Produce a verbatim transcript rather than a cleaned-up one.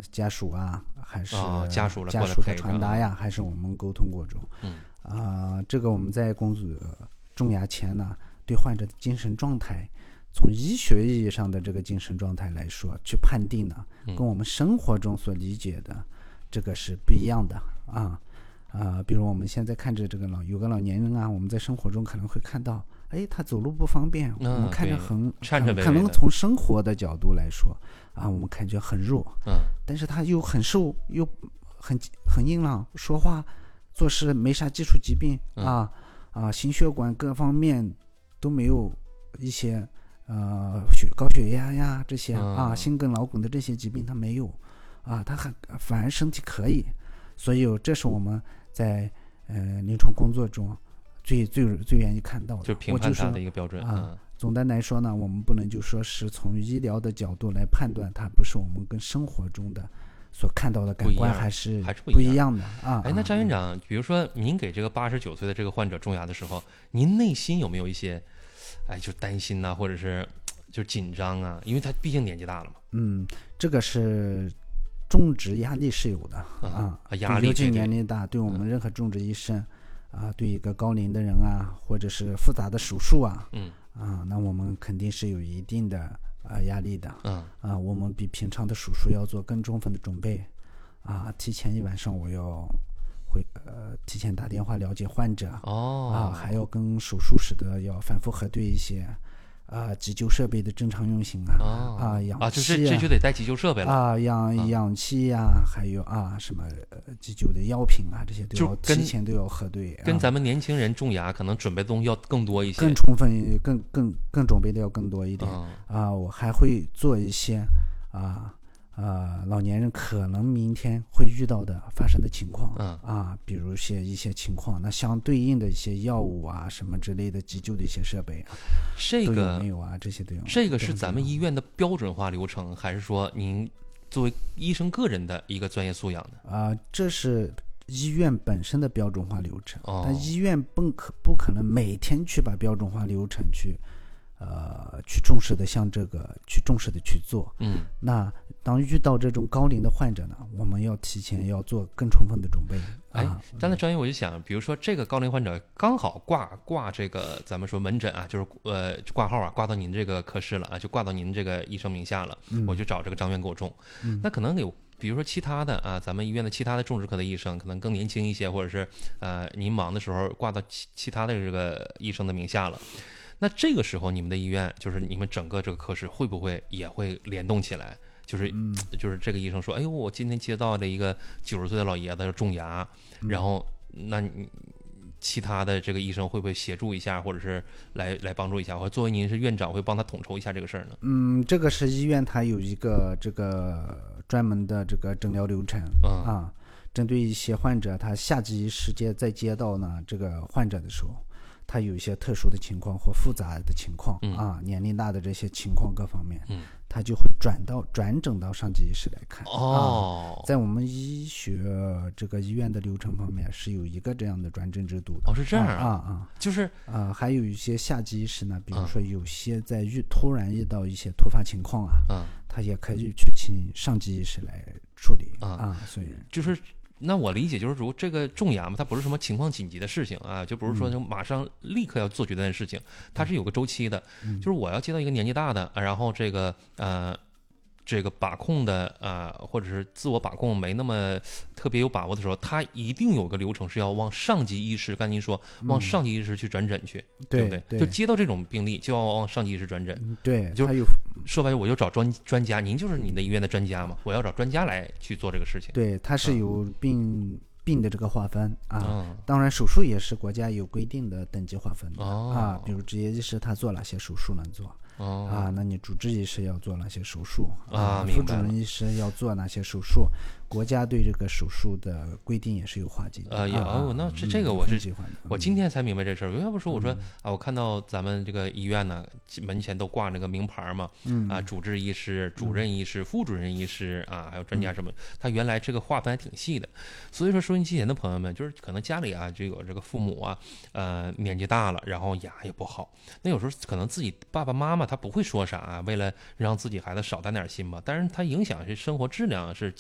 家属啊，还是家属家属的传达呀，还是我们沟通过程。 嗯啊、呃，这个我们在工作种牙前呢，对患者的精神状态，从医学意义上的这个精神状态来说，去判定呢，跟我们生活中所理解的这个是不一样的啊。啊、呃，比如我们现在看着这个老有个老年人啊，我们在生活中可能会看到，哎，他走路不方便， 嗯、 我们看着很颤颤巍巍的， 可能从生活的角度来说啊，我们感觉很弱， 嗯， 但是他又很瘦，又很很硬朗，说话做事没啥基础疾病、嗯、啊啊，心血管各方面都没有一些呃血高血压呀这些、嗯、啊，心梗脑梗的这些疾病他没有啊，他很反而身体可以，所以这是我们在呃临床工作中最最最愿意看到的， 就评判它的一个标准、 就是、啊。总的来说呢，我们不能就说是从医疗的角度来判断，它不是我们跟生活中的所看到的感官还是还是不一样的啊。 哎，那张院长，比如说您给这个八十九岁的这个患者种牙的时候，您内心有没有一些，哎，就担心呐、啊，或者是就紧张啊？因为他毕竟年纪大了嘛。 嗯，这个是种植压力是有的啊， 啊压力， 尤其年龄大，对我们任何种植医生、嗯、啊，对一个高龄的人啊，或者是复杂的手术啊， 嗯啊，那我们肯定是有一定的啊压力的， 嗯啊，我们比平常的手术要做更充分的准备，啊，提前一晚上我要会呃提前打电话了解患者， 哦， 啊，还要跟手术室的要反复核对一些。啊，急救设备的正常运行啊， 哦、 啊，氧气啊， 啊，就是这就得带急救设备了啊，氧氧气呀、啊，还有啊什么呃急救的药品啊，这些都要提前都要核对。 跟咱们年轻人种牙可能准备的东西要更多一些， 更充分、更更更准备的要更多一点、 哦、 啊。我还会做一些啊。啊，老年人可能明天会遇到的发生的情况， 嗯啊，比如些一些情况，那相对应的一些药物啊，什么之类的急救的一些设备啊， 这个都有没有啊？这些都有。 这个是咱们医院的标准化流程，还是说您作为医生个人的一个专业素养呢？ 啊，这是医院本身的标准化流程， 哦、 但医院不可不可能每天去把标准化流程去。呃，去重视的向这个去重视的去做， 嗯， 那当遇到这种高龄的患者呢，我们要提前要做更充分的准备。 哎， 啊、 站在专业我就想，比如说这个高龄患者刚好挂挂这个咱们说门诊啊，就是呃挂号啊，挂到您这个科室了啊，就挂到您这个医生名下了， 嗯、 我就找这个张院给我种。嗯、那可能有比如说其他的啊，咱们医院的其他的种植科的医生可能更年轻一些，或者是呃您忙的时候挂到其其他的这个医生的名下了。那这个时候，你们的医院就是你们整个这个科室会不会也会联动起来？就是、嗯、就是这个医生说，哎呦，我今天接到了一个九十岁的老爷子种牙，嗯、然后那你其他的这个医生会不会协助一下，或者是来来帮助一下？或者作为您是院长，会帮他统筹一下这个事儿呢？ 嗯，这个是医院它有一个这个专门的这个诊疗流程、嗯、啊，针对一些患者，他下级时间在接到呢这个患者的时候。他有一些特殊的情况或复杂的情况、 嗯、 啊，年龄大的这些情况各方面， 嗯， 他就会转到转诊到上级医师来看。 哦、 啊，在我们医学这个医院的流程方面是有一个这样的转诊制度的。 哦，是这样啊啊， 就是啊，还有一些下级医师呢，比如说有些在遇突然遇到一些突发情况啊， 嗯， 他也可以去请上级医师来处理啊啊，所以就是。那我理解就是说，这个种牙嘛，它不是什么情况紧急的事情啊，就不是说就马上立刻要做决断的事情，它是有个周期的。 嗯、 就是我要接到一个年纪大的，然后这个呃，这个把控的啊、呃，或者是自我把控没那么特别有把握的时候，他一定有个流程是要往上级医师，刚才您说往上级医师去转诊去， 嗯、 对不对？ 对， 就接到这种病例就要往上级医师转诊。 嗯、对， 就还有。 说白了，我就找专专家，您就是你的医院的专家嘛，我要找专家来去做这个事情。 对，它是有病、嗯、病的这个划分啊、 嗯， 当然手术也是国家有规定的等级划分的、 哦、 啊，比如执业医师他做哪些手术能做。 哦、 啊，那你主治医师要做哪些手术啊？ 副主任医师要做哪些手术？国家对这个手术的规定也是有划定的。 呃，有、 啊哦，那这这个我是、 嗯、 我今天才明白这事儿。要不说我说、嗯、啊，我看到咱们这个医院呢，门前都挂那个名牌嘛， 嗯啊，主治医师、主任医师、嗯、副主任医师啊，还有专家什么，嗯、他原来这个划分还挺细的。所以说，收音机前的朋友们，就是可能家里啊就有这个父母啊，呃，年纪大了，然后牙也不好，那有时候可能自己爸爸妈妈他不会说啥。啊，为了让自己孩子少担点心吧，但是它影响是生活质量是